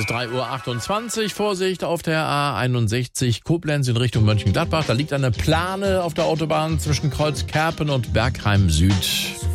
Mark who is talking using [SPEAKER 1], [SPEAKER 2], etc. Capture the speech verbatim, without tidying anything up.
[SPEAKER 1] drei Uhr achtundzwanzig. Vorsicht auf der A einundsechzig Koblenz in Richtung Mönchengladbach. Da liegt eine Plane auf der Autobahn zwischen Kreuzkerpen und Bergheim Süd.